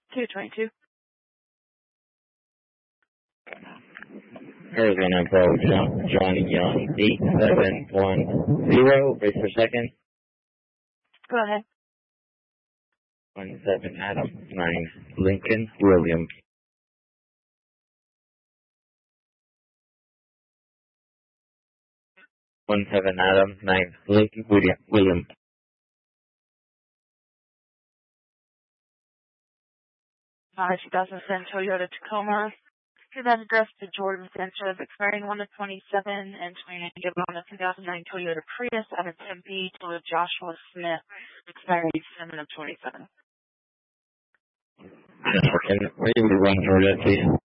222. Arizona Bravo Johnny Young 8710, race for second. Go ahead. 17 Adam 9 Lincoln William. 17 Adam 9 Lincoln William. 2007 Toyota Tacoma. To that address to Jordan Sanchez, expiring 1/27 and 29 given on the 2009 Toyota Prius out of Tempe to Joshua Smith, expiring 7/27. And where do we run for that, please?